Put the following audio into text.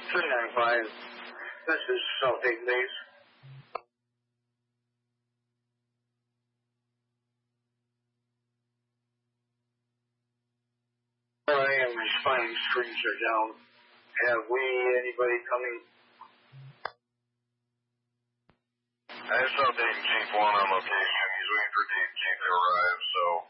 395. This is South 8 Base. I am responding, screens are down. Have we anybody coming? I have South 8 and Chief 1 on location. He's waiting for Chief to arrive, so